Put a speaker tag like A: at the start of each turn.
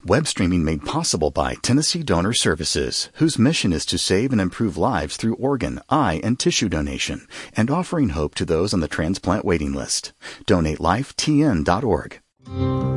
A: Web streaming made possible by Tennessee Donor Services, whose mission is to save and improve lives through organ, eye, and tissue donation, and offering hope to those on the transplant waiting list. DonateLifeTN.org.